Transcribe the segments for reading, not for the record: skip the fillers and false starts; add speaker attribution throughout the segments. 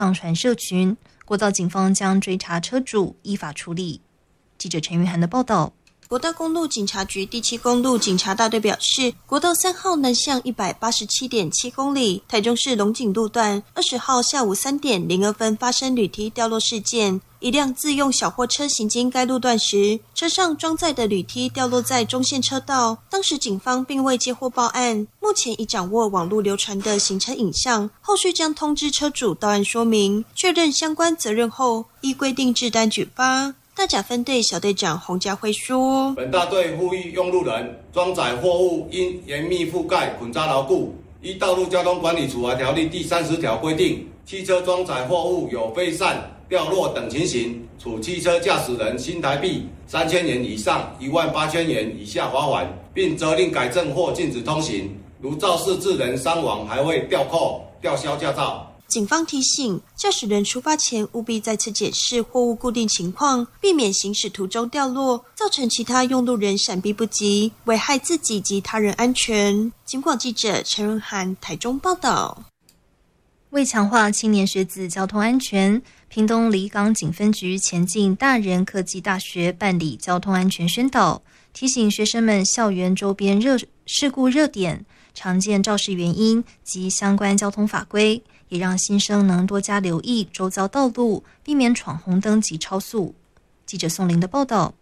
Speaker 1: 上传社群，国道警方将追查车主，依法处理。记者陈玉涵的报道。
Speaker 2: 国道公路警察局第7公路警察大队表示，国道3号南向 187.7 公里，台中市龙井路段20号下午3点02分发生铝梯掉落事件。一辆自用小货车行经该路段时，车上装载的铝梯掉落在中线车道，当时警方并未接获报案，目前已掌握网络流传的行车影像，后续将通知车主到案说明，确认相关责任后，依规定制单举发。大甲分队小队长洪家辉说，
Speaker 3: 本大队呼吁用路人装载货物应严密覆盖捆扎牢固，依道路交通管理处罚条例第30条规定，汽车装载货物有飞散、掉落等情形，处汽车驾驶人新台币3000元以上18000元以下罚款，并责令改正或禁止通行，如肇事致人伤亡，还会吊扣、吊销驾照。
Speaker 2: 警方提醒，驾驶人出发前务必再次检视货物固定情况，避免行驶途中掉落，造成其他用路人闪避不及，危害自己及他人安全。警广记者陈润涵台中报道。
Speaker 1: 为强化青年学子交通安全，屏东离港警分局前进大人科技大学办理交通安全宣导，提醒学生们校园周边事故热点、常见肇事原因及相关交通法规，也让新生能多加留意周遭道路，避免闯红灯及超速。记者宋玲的报道。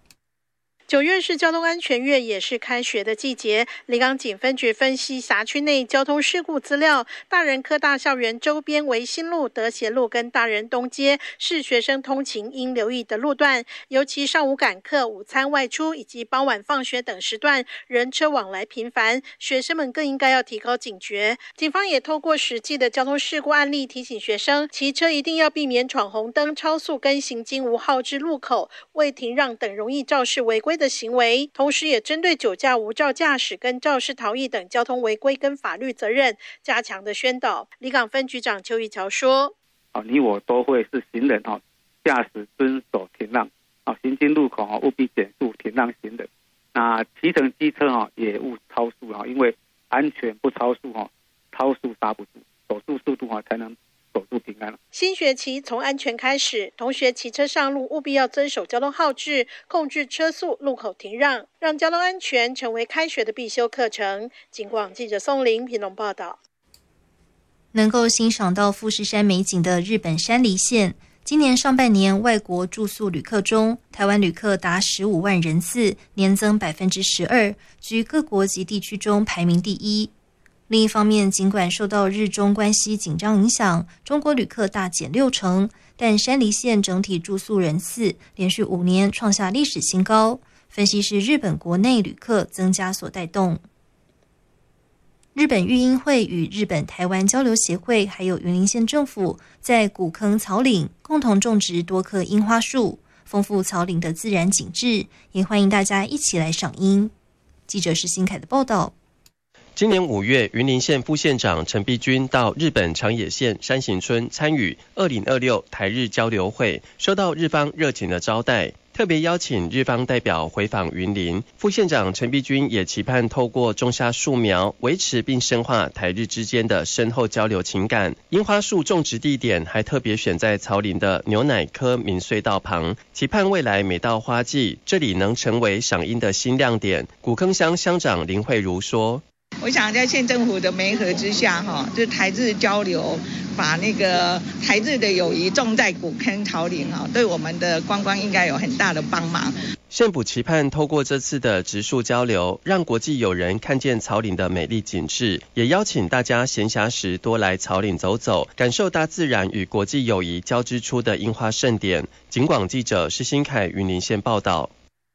Speaker 4: 9月是交通安全月，也是开学的季节。离港警分局分析辖区内交通事故资料，大人科大校园周边为新路、德协路跟大人东街，是学生通勤应留意的路段。尤其上午赶课、午餐外出以及傍晚放学等时段，人车往来频繁，学生们更应该要提高警觉。警方也透过实际的交通事故案例，提醒学生骑车一定要避免闯红灯、超速跟行经无号志路口、未停让等容易肇事违规的行为，同时也针对酒驾、无照驾驶跟肇事逃逸等交通违规跟法律责任加强的宣导。离港分局长邱义桥说，
Speaker 5: 你我都会是行人，驾驶遵守停让，行经路口务必减速停让行人。那骑乘机车也勿超速，因为安全不超速，超速刹不住，手速速度才能守住平安。
Speaker 4: 新学期从安全开始，同学骑车上路务必要遵守交通号志，控制车速，路口停让，让交通安全成为开学的必修课程。警广记者宋玲屏东报道。
Speaker 1: 能够欣赏到富士山美景的日本山梨县，今年上半年外国住宿旅客中，台湾旅客达15万人次，年增12%，居各国及地区中排名第一。另一方面，尽管受到日中关系紧张影响，中国旅客大减60%，但山梨县整体住宿人次连续5年创下历史新高。分析是日本国内旅客增加所带动。日本育婴会与日本台湾交流协会还有云林县政府在古坑草岭共同种植多棵樱花树，丰富草岭的自然景致，也欢迎大家一起来赏樱。记者施新凯的报道。
Speaker 6: 今年5月，云林县副县长陈碧君到日本长野县山形村参与2026台日交流会，受到日方热情的招待，特别邀请日方代表回访云林。副县长陈碧君也期盼透过种下树苗，维持并深化台日之间的深厚交流情感。樱花树种植地点还特别选在草岭的牛奶科民隧道旁，期盼未来每到花季，这里能成为赏樱的新亮点。古坑乡乡长林慧如说，
Speaker 7: 我想在县政府的媒合之下，就是台日交流，把那个台日的友谊种在古坑草岭，对我们的观光应该有很大的帮忙。
Speaker 6: 县府期盼透过这次的植树交流，让国际友人看见草岭的美丽景致，也邀请大家闲暇时多来草岭走走，感受大自然与国际友谊交织出的樱花盛典。警广记者施新凯云林县报道。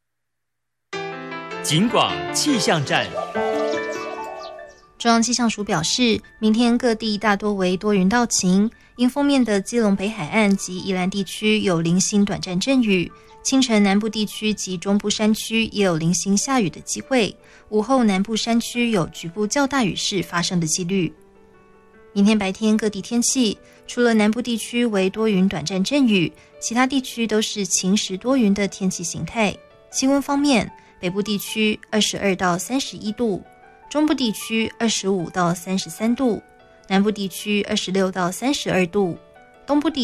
Speaker 8: 警广气象站。
Speaker 1: 中央气象署表示，明天各地大多为多云到晴，迎风面的基隆北海岸及宜兰地区有零星短暂阵雨，清晨南部地区及中部山区也有零星下雨的机会，午后南部山区有局部较大雨势发生的几率。明天白天各地天气，除了南部地区为多云短暂阵雨，其他地区都是晴时多云的天气形态。气温方面，北部地区22到31度，中部地区25到33度，南部地区26到32度， 东部地